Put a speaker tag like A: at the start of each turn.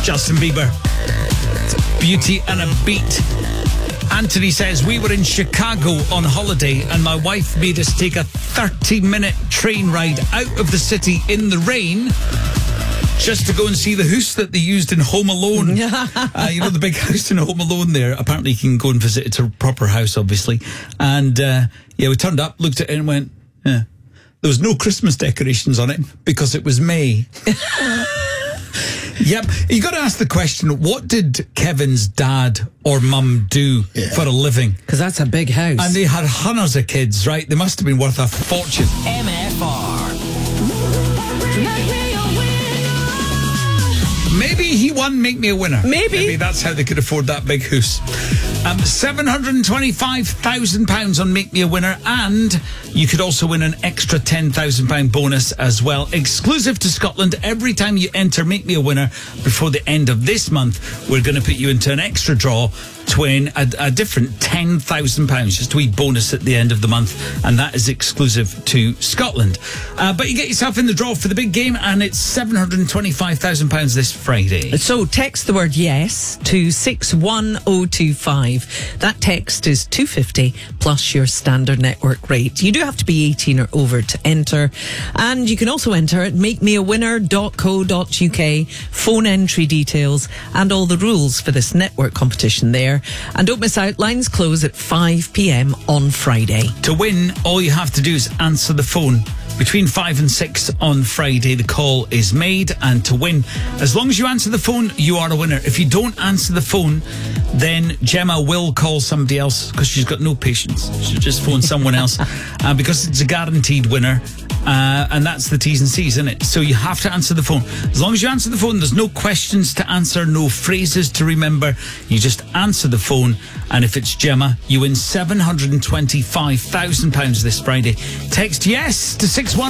A: Justin Bieber. It's a beauty and a beat. Anthony says, we were in Chicago on holiday and my wife made us take a 30-minute train ride out of the city in the rain just to go and see the house that they used in Home Alone. You know, the big house in Home Alone there. Apparently you can go and visit. It's a proper house, obviously. And, we turned up, looked at it and went, there was no Christmas decorations on it because it was May. Yep. You got to ask the question, what did Kevin's dad or mum do for a living? Because
B: that's a big house.
A: And they had hundreds of kids, right? They must have been worth a fortune.
C: MFR.
A: Maybe he won Make Me a Winner.
B: Maybe
A: that's how they could afford that big house. £725,000 on Make Me a Winner, and you could also win an extra £10,000 bonus as well, exclusive to Scotland. Every time you enter Make Me a Winner before the end of this month, we're going to put you into an extra draw to win a different £10,000, just a wee bonus at the end of the month, and that is exclusive to Scotland. But you get yourself in the draw for the big game, and it's £725,000 this Friday.
B: So text the word yes to 61025. That text is $2.50 plus your standard network rate. You do have to be 18 or over to enter, and you can also enter at makemeawinner.co.uk. Phone entry details and all the rules for this network competition there. And don't miss out, lines close at 5 p.m. on Friday.
A: To win, all you have to do is answer the phone. Between 5 and 6 on Friday, the call is made. And to win, as long as you answer the phone, you are a winner. If you don't answer the phone, then Gemma will call somebody else because she's got no patience. She'll just phone someone else because it's a guaranteed winner. And that's the T's and C's, isn't it? So you have to answer the phone. As long as you answer the phone, there's no questions to answer, no phrases to remember. You just answer the phone. And if it's Gemma, you win £725,000 this Friday. Text yes to 610.